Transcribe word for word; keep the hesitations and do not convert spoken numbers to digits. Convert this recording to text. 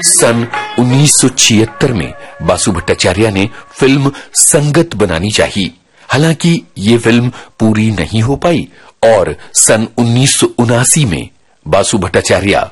सन उन्नीस सौ छिहत्तर में बासु भट्टाचार्य ने फिल्म संगत बनानी चाहिए। हालांकि ये फिल्म पूरी नहीं हो पाई और सन उन्नीस सौ उनासी में बासु भट्टाचार्य